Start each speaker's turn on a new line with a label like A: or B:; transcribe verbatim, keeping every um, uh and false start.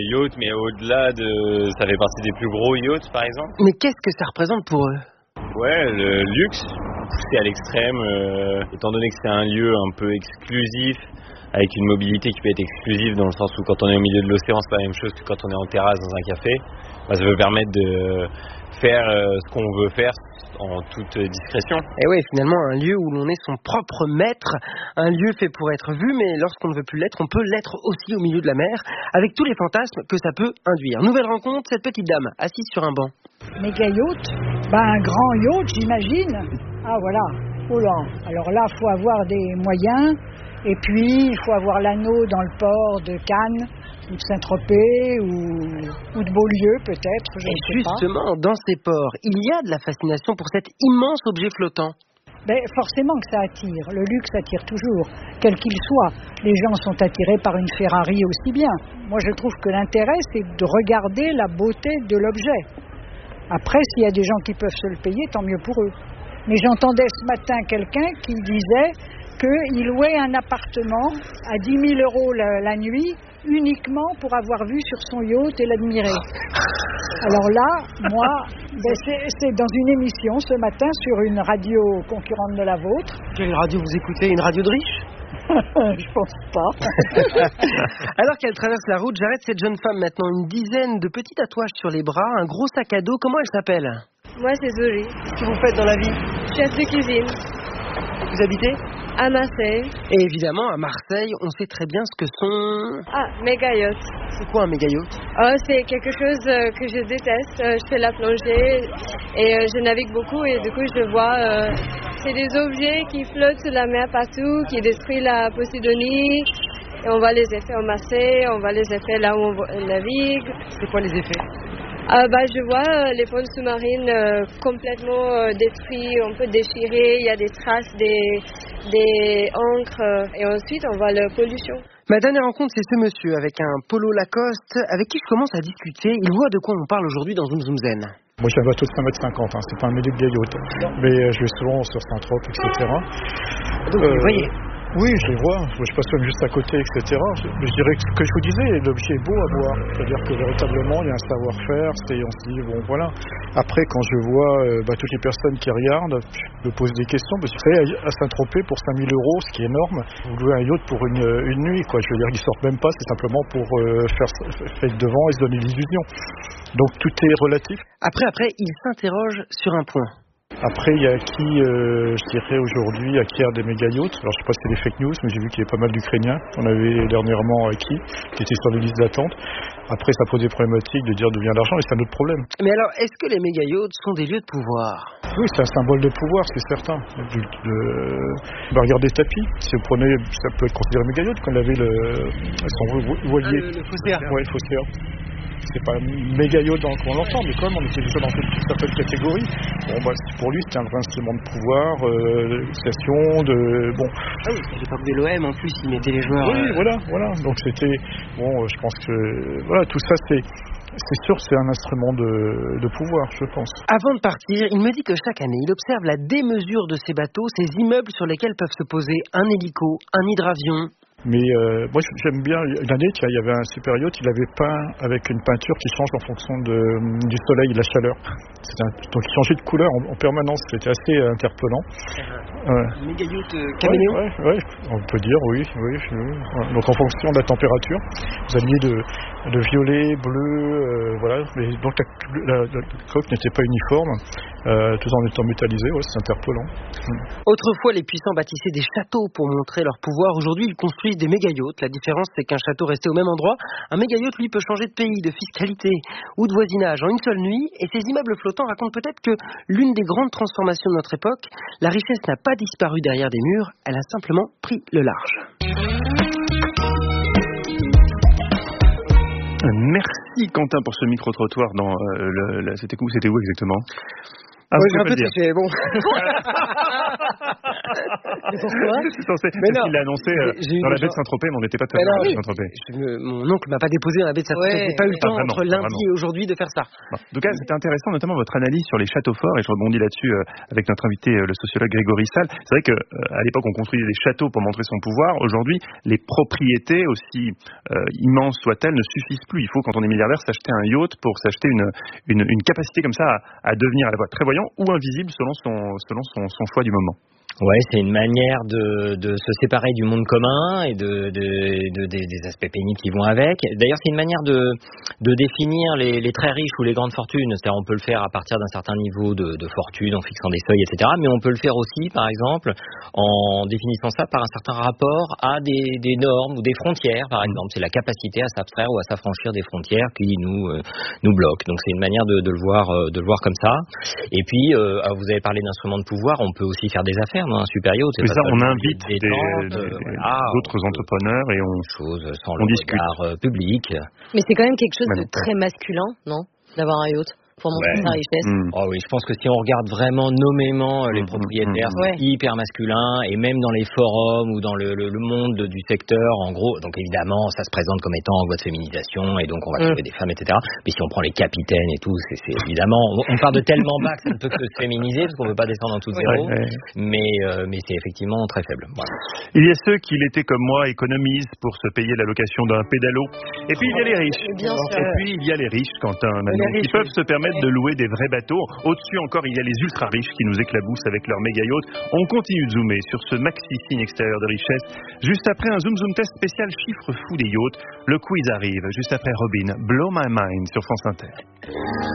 A: yacht, mais au-delà de... Ça fait partie des plus gros yachts, par exemple.
B: Mais qu'est-ce que ça représente pour eux ?
A: Ouais, le luxe, poussé à l'extrême, euh, étant donné que c'est un lieu un peu exclusif, avec une mobilité qui peut être exclusive dans le sens où quand on est au milieu de l'océan, c'est pas la même chose que quand on est en terrasse dans un café. Bah, ça peut permettre de faire euh, ce qu'on veut faire en toute discrétion.
B: Et oui, finalement, un lieu où l'on est son propre maître, un lieu fait pour être vu, mais lorsqu'on ne veut plus l'être, on peut l'être aussi au milieu de la mer, avec tous les fantasmes que ça peut induire. Nouvelle rencontre, cette petite dame, assise sur un banc.
C: Méga yacht, bah un grand yacht, j'imagine. Ah voilà, oh là, alors là, il faut avoir des moyens, et puis il faut avoir l'anneau dans le port de Cannes, ou de Saint-Tropez, ou, ou de Beaulieu peut-être, je
B: et
C: ne sais pas.
B: Justement, dans ces ports, il y a de la fascination pour cet immense objet flottant.
C: Ben, forcément que ça attire, le luxe attire toujours, quel qu'il soit. Les gens sont attirés par une Ferrari aussi bien. Moi je trouve que l'intérêt c'est de regarder la beauté de l'objet. Après, s'il y a des gens qui peuvent se le payer, tant mieux pour eux. Mais j'entendais ce matin quelqu'un qui disait qu'il louait un appartement à dix mille euros la, la nuit, uniquement pour avoir vu sur son yacht et l'admirer. Alors là, moi, ben c'est, c'est dans une émission ce matin sur une radio concurrente de la vôtre.
B: Quelle radio vous écoutez ? Une radio de riche ?
C: Je pense pas.
B: Alors qu'elle traverse la route, j'arrête cette jeune femme maintenant, une dizaine de petits tatouages sur les bras, un gros sac à dos. Comment elle s'appelle ?
D: Moi, c'est Zoé.
B: Qu'est-ce que vous faites dans la vie ?
D: Chef de cuisine.
B: Vous habitez ?
D: À Marseille.
B: Et évidemment, à Marseille, on sait très bien ce que sont...
D: Ah, méga yacht.
B: C'est quoi un méga yacht ?
D: Oh, c'est quelque chose euh, que je déteste. Euh, je fais la plongée et euh, je navigue beaucoup et du coup, je vois... Euh, c'est des objets qui flottent sur la mer partout, qui détruisent la Posidonie. Et on voit les effets en Marseille, on voit les effets là où on navigue.
B: C'est quoi les effets ?
D: Ah bah, je vois euh, les ponts sous-marines euh, complètement euh, détruits, on peut déchirer, il y a des traces, des, des encres, euh, et ensuite on voit la pollution.
B: Ma dernière rencontre, c'est ce monsieur avec un polo Lacoste, avec qui je commence à discuter. Il voit de quoi on parle aujourd'hui dans Zoom Zoom Zen.
E: Moi j'ai un bateau de cinq mètres cinquante, hein. C'est pas un méga yacht, mais euh, je vais souvent sur Saint-Tropez, et cetera.
B: Donc euh, vous voyez ?
E: Oui, je les vois, je passe même juste à côté, et cetera. Je, je dirais que ce que je vous disais, l'objet est beau à voir. C'est-à-dire que véritablement, il y a un savoir-faire, c'est, on se dit, bon voilà. Après, quand je vois euh, bah, toutes les personnes qui regardent, je me pose des questions. Parce que vous savez, à Saint-Tropez, pour cinq mille euros, ce qui est énorme, vous louez un yacht pour une, une nuit, quoi. Je veux dire, ils sortent même pas, c'est simplement pour euh, faire fête devant et se donner l'illusion. Donc tout est relatif.
B: Après, après, il s'interroge sur un point.
E: Après, il y a qui, euh, je dirais aujourd'hui, acquiert des méga yachts. Alors, je sais pas si c'est des fake news, mais j'ai vu qu'il y avait pas mal d'Ukrainiens. On avait dernièrement acquis, qui étaient sur les listes d'attente. Après, ça pose des problématiques de dire d'où vient l'argent, et c'est un autre problème.
B: Mais alors, est-ce que les méga yachts sont des lieux de pouvoir ?
E: Oui, c'est un symbole de pouvoir, c'est certain. De, de, bah, regardez Tapi. Si vous prenez, ça peut être considéré méga yacht, quand il avait le, son voilier.
B: Ah, le, le faussaire.
E: Ouais, le faussaire. C'est pas méga yacht dans qu'on l'entend, mais quand même on était déjà dans une certaine catégorie. Bon, bah, pour lui c'était un vrai instrument de pouvoir, euh, de négociation, de bon.
B: Ah oui, à l'époque de l'O M en plus, il mettait les joueurs.
E: Oui,
B: euh...
E: voilà, voilà. Donc c'était bon. Euh, je pense que voilà, tout ça c'est. C'est sûr, c'est un instrument de, de pouvoir, je pense.
B: Avant de partir, il me dit que chaque année, il observe la démesure de ces bateaux, ces immeubles sur lesquels peuvent se poser un hélico, un hydravion.
E: Mais euh, moi j'aime bien, une année il y avait un super yacht, il avait peint avec une peinture qui change en fonction de, du soleil et de la chaleur. Un, donc il changeait de couleur en, en permanence, c'était assez euh, interpellant.
B: Uh-huh. Ouais. Méga yacht euh, caméléon.
E: Ouais, ouais, ouais, on peut dire oui, oui, oui. Donc en fonction de la température, vous aviez de, de violet, bleu, euh, voilà. Mais donc la, la, la coque n'était pas uniforme, euh, tout en étant métallisé, ouais, c'est interpellant.
B: Autrefois les puissants bâtissaient des châteaux pour montrer leur pouvoir, aujourd'hui ils construisent des méga yachts. La différence c'est qu'un château restait au même endroit, un méga yacht lui peut changer de pays, de fiscalité ou de voisinage en une seule nuit, et ces immeubles flottants racontent peut-être que l'une des grandes transformations de notre époque, la richesse n'a pas disparu derrière des murs, elle a simplement pris le large.
F: Merci Quentin pour ce micro-trottoir dans euh, le, le, c'était où, c'était où exactement ? Ah,
B: ouais,
F: j'ai
B: un peu triché, bon.
F: Mais pourquoi C'est censé. Mais non. Il l'a annoncé euh, dans la baie de Saint-Tropez, mais on n'était pas tout à l'heure à Saint-Tropez.
B: Mon oncle m'a pas déposé dans la baie de Saint-Tropez. Ouais, j'ai pas eu le temps vraiment, entre lundi et aujourd'hui de faire ça.
F: Bon. En tout cas, c'était intéressant, notamment votre analyse sur les châteaux forts, et je rebondis là-dessus euh, avec notre invité, euh, le sociologue Grégory Salle. C'est vrai que euh, à l'époque, on construisait des châteaux pour montrer son pouvoir. Aujourd'hui, les propriétés, aussi euh, immenses soient-elles, ne suffisent plus. Il faut, quand on est milliardaire, s'acheter un yacht pour s'acheter une, une, une capacité comme ça à, à devenir à la fois très voyant ou invisible selon son, selon son, son choix du moment.
A: Ouais, c'est une manière de, de se séparer du monde commun et de, de, de, de des aspects pénibles qui vont avec. D'ailleurs, c'est une manière de, de définir les, les très riches ou les grandes fortunes. C'est-à-dire, on peut le faire à partir d'un certain niveau de, de fortune, en fixant des seuils, et cetera. Mais on peut le faire aussi, par exemple, en définissant ça par un certain rapport à des, des normes ou des frontières, par exemple. C'est la capacité à s'abstraire ou à s'affranchir des frontières qui nous, euh, nous bloquent. Donc, c'est une manière de, de le voir, de le voir comme ça. Et puis, euh, vous avez parlé d'instruments de pouvoir. On peut aussi faire des affaires. Dans un super yacht,
F: c'est ça, on invite des, des, des, euh, voilà, d'autres on, entrepreneurs et on,
A: choses sans
F: on
A: le
F: discute.
A: regard public.
G: Mais c'est quand même quelque chose de très masculin, non, d'avoir un yacht pour montrer ouais. sa richesse.
A: Mmh. Oh oui, je pense que si on regarde vraiment nommément les mmh. propriétaires, mmh. c'est ouais. hyper masculin, et même dans les forums ou dans le, le, le monde du secteur, en gros, donc évidemment, ça se présente comme étant en voie de féminisation, et donc on va trouver mmh. des femmes, et cetera. Mais si on prend les capitaines et tout, c'est, c'est évidemment, on, on part de tellement bas que ça ne peut que se féminiser, parce qu'on ne veut pas descendre en tout zéro, ouais, ouais. mais, euh, mais c'est effectivement très faible. Voilà.
F: Il y a ceux qui l'étaient comme moi, économisent pour se payer la location d'un pédalo, et puis il y a les riches.
G: Bien sûr.
F: Et puis il y a les riches, Quentin, maintenant, qui peuvent se permettre de louer des vrais bateaux. Au-dessus encore, il y a les ultra riches qui nous éclaboussent avec leurs méga yachts. On continue de zoomer sur ce maxi signe extérieur de richesse. Juste après un zoom zoom test spécial chiffre fou des yachts, le quiz arrive. Juste après Robin, Blow My Mind sur France Inter.